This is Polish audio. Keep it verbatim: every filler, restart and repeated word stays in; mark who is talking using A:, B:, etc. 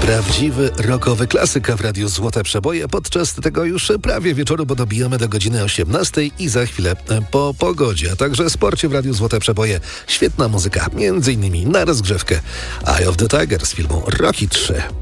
A: Prawdziwy rockowy klasyka w Radiu Złote Przeboje podczas tego już prawie wieczoru, bo dobijamy do godziny osiemnastej i za chwilę po pogodzie, a także sporcie w Radiu Złote Przeboje. Świetna muzyka, między innymi na rozgrzewkę Eye of the Tiger z filmu Rocky trzy.